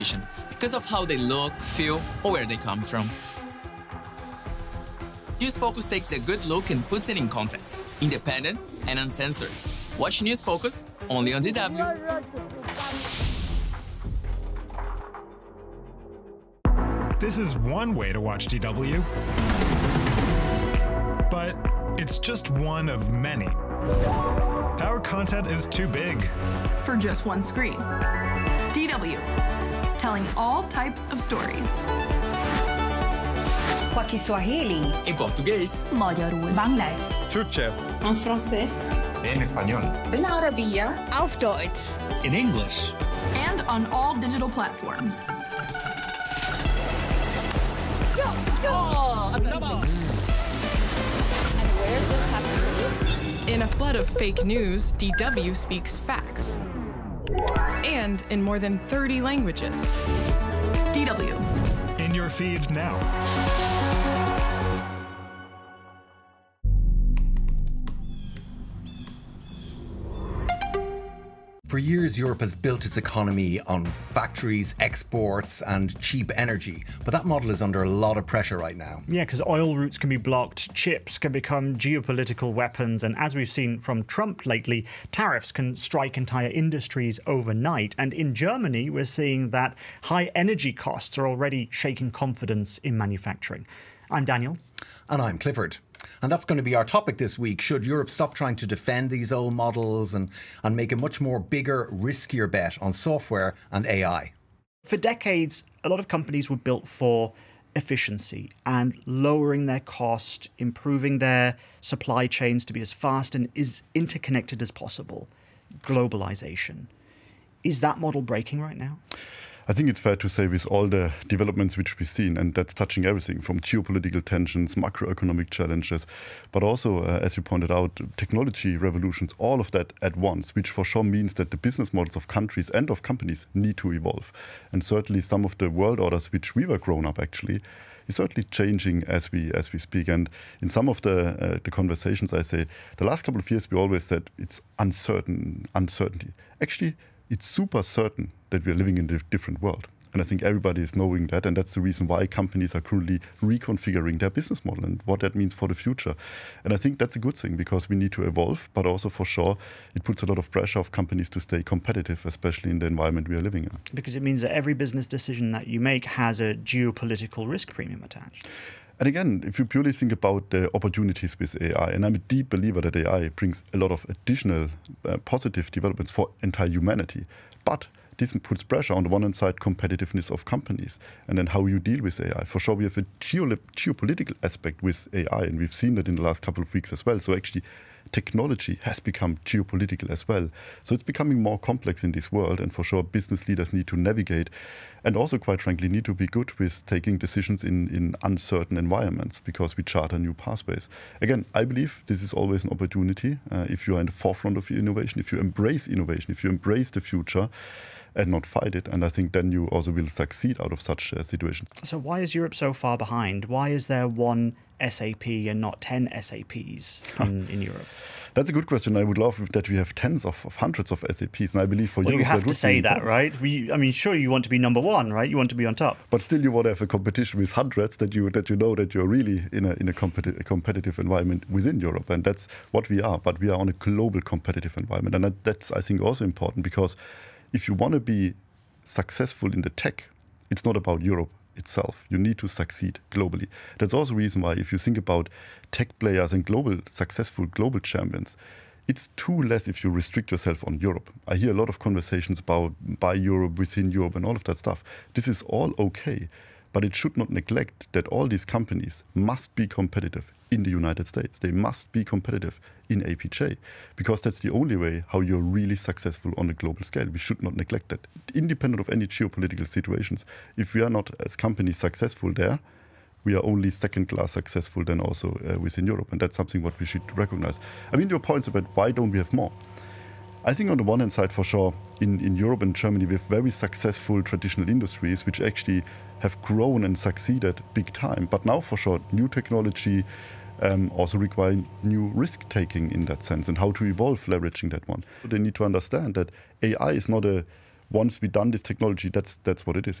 because of how they look, feel, or where they come from. News Focus takes a good look and puts it in context, independent and uncensored. Watch News Focus only on DW. This is one way to watch DW, but it's just one of many. Our content is too big for just one screen. DW, telling all types of stories. Kwa Kiswahili, Em português, magyarul, bangla, Türkçe, en français, en español, بالعربية, auf Deutsch, in English, and on all digital platforms. where's this happening? In a flood of fake news, DW speaks facts. And in more than 30 languages. DW. in your feed now. For years, Europe has built its economy on factories, exports, and cheap energy. But that model is under a lot of pressure right now. Yeah, because oil routes can be blocked, chips can become geopolitical weapons, and as we've seen from Trump lately, tariffs can strike entire industries overnight. And in Germany, we're seeing that high energy costs are already shaking confidence in manufacturing. I'm Daniel. And I'm Clifford. And that's going to be our topic this week. Should Europe stop trying to defend these old models and make a much more bigger, riskier bet on software and AI? For decades, a lot of companies were built for efficiency and lowering their cost, improving their supply chains to be as fast and as interconnected as possible. Globalization. Is that model breaking right now? I think it's fair to say with all the developments which we've seen, and that's touching everything from geopolitical tensions, macroeconomic challenges, but also, as you pointed out, technology revolutions, all of that at once, which for sure means that the business models of countries and of companies need to evolve. And certainly some of the world orders which we were grown up actually is certainly changing as we speak. And in some of the conversations I say, the last couple of years we always said it's uncertainty. Actually, it's super certain that we are living in a different world. And I think everybody is knowing that, and that's the reason why companies are currently reconfiguring their business model and what that means for the future. And I think that's a good thing because we need to evolve, but also for sure it puts a lot of pressure of companies to stay competitive, especially in the environment we are living in. Because it means that every business decision that you make has a geopolitical risk premium attached. And again, if you purely think about the opportunities with AI, and I'm a deep believer that AI brings a lot of additional positive developments for entire humanity, but this puts pressure on the one hand side competitiveness of companies and then how you deal with AI. For sure, we have a geopolitical aspect with AI, and we've seen that in the last couple of weeks as well. So actually, technology has become geopolitical as well. So it's becoming more complex in this world, and for sure, business leaders need to navigate and also, quite frankly, need to be good with taking decisions in uncertain environments because we chart new pathways. Again, I believe this is always an opportunity if you are in the forefront of innovation, if you embrace innovation, if you embrace the future and not fight it. And I think then you also will succeed out of such a situation. So why is Europe so far behind? Why is there one SAP and not 10 SAPs in Europe? That's a good question. I would love that we have tens of hundreds of SAPs, and I believe for Europe, you have to say that, right? Sure, you want to be number one, right? You want to be on top, but still, you want to have a competition with hundreds that you know that you're really in a competitive environment within Europe, and that's what we are. But we are on a global competitive environment, and that's I think also important because if you want to be successful in the tech, it's not about Europe itself. You need to succeed globally. That's also the reason why if you think about tech players and successful global champions, it's too less if you restrict yourself on Europe. I hear a lot of conversations about by Europe, within Europe and all of that stuff. This is all okay, but it should not neglect that all these companies must be competitive in the United States. They must be competitive in APJ because that's the only way how you're really successful on a global scale. We should not neglect that. Independent of any geopolitical situations, if we are not as companies successful there, we are only second-class successful then also within Europe. And that's something what we should recognize. I mean, your points about why don't we have more? I think on the one hand side, for sure, in Europe and Germany, we have very successful traditional industries which actually have grown and succeeded big time. But now, for sure, new technology also require new risk-taking in that sense and how to evolve leveraging that one. They need to understand that AI is not a once we done this technology, that's what it is.